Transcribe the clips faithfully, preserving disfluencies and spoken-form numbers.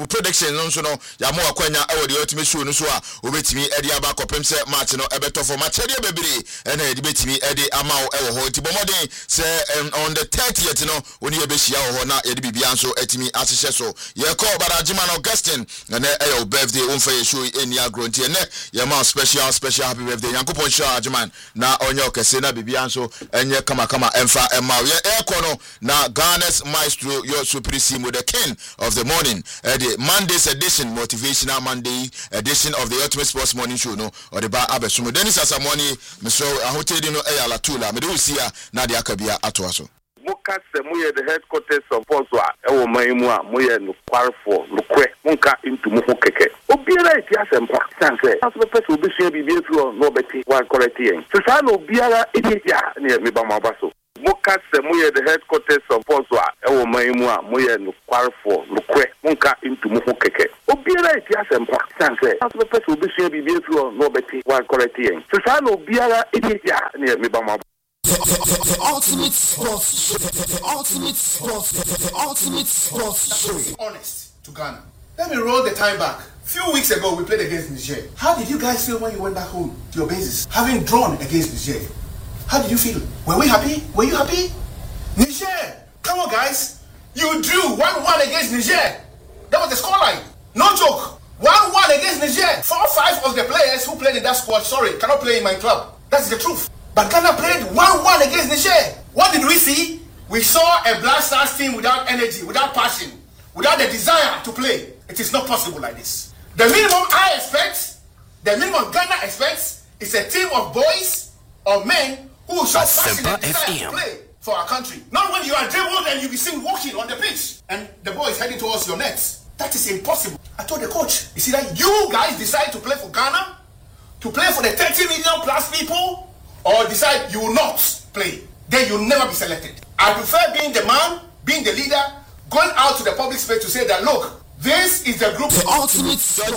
prediction no so no ya mo akwanya e wo de ultimate show no so a obetimi e de aba kopem se match no e beto for match de bebere e na e de betimi e de ama wo e wo ho ti bomoden se on the thirtieth no oni e be hia wo ho na e de bibia nso atimi asehye so ye call Barajima Augustine na e your birthday on for show eni agronti ne ye ma special special happy birthday Yankopon show Ajiman na onye okese na bibia nso enye kama kama emfa emma ye e ko no na Ghana's maestro your supreme the king of the morning uh, the Monday's edition motivational Monday edition of the Ultimate Sports Morning Show no or the bar abesumo Dennis Asamoni Mister Ahotedi no e ala tula me do sia na de akabia atoaso muka se moye the headquarters of Oswa e wo man mu a moye no kwarfo no kwe munka into mu ho keke obiara eti asempa sanse aso be pese obi sua bibia fi no beti wa correct yen se sa no obiara eti ya ne me ba mabaso muka se moye the headquarters of Oswa e wo man mu a moye no kwarfo no kwe munka into mu ho keke obiara eti asempa sanse aso be pese obi sua bibia fi no beti wa correct yen se sa no obiara eti ya ne me ba mabaso. The, the, the, the ultimate sports show. The, the ultimate sports. The, the ultimate sports show. Be honest to Ghana. Let me roll the time back. A few weeks ago, we played against Niger. How did you guys feel when you went back home to your bases, having drawn against Niger? How did you feel? Were we happy? Were you happy? Niger, come on, guys. You drew one one against Niger. That was the scoreline. No joke. one one against Niger. Four or five of the players who played in that squad, sorry, cannot play in my club. That's the truth. But Ghana played one one against Niger. What did we see? We saw a Black Stars team without energy, without passion, without the desire to play. It is not possible like this. The minimum I expect, the minimum Ghana expects, is a team of boys or men who show passion and desire to play for our country. Not when you are dribbled and you be seen walking on the pitch and the boy is heading towards your nets. That is impossible. I told the coach, you see that you guys decide to play for Ghana, to play for the thirty million plus people, or decide you will not play, then you'll never be selected. I prefer being the man, being the leader, going out to the public space to say that, look, this is the group. The ultimate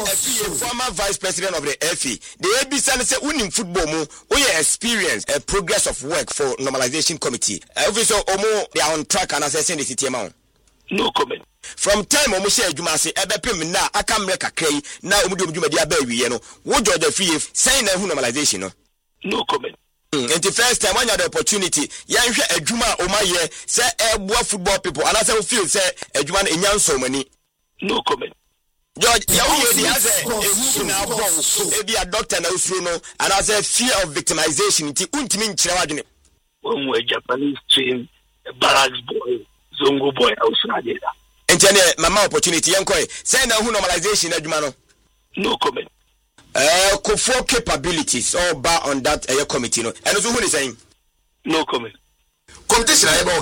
former vice president of the F I. The A B C say winning football mo, we experience a progress of work for normalization committee. Obviously, omo they are on track and assessing the city amount. No comment. From time omo share adwuma se ebepem na aka mre kakrai na omo di adwuma dia ba wiye no. Wo George Free saying na hu normalization no. No comment. And the first time when you had the opportunity, you have a Juma or my year, say a boy football people, and as I feel, say a Juma in young so many. No comment. George, you have a now, maybe a doctor now, and as a fear of victimization, it won't mean children. When we're Japanese team, a barracks boy, Zongo boy, outside. And then, Mama opportunity, young boy, say now who normalization, Jumano. No comment. Uh, for capabilities all bar on that uh, committee, no, and also who is saying no comment. Competition, I